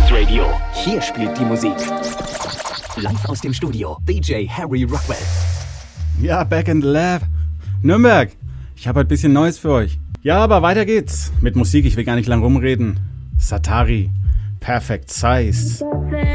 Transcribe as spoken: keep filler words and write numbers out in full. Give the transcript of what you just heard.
Dance Radio. Hier spielt die Musik. Live aus dem Studio, D J Harry Rockwell. Ja, Back in the Lab. Nürnberg, ich habe ein bisschen Neues für euch. Ja, aber weiter geht's. Mit Musik, ich will gar nicht lang rumreden. Satari, Perfect Size.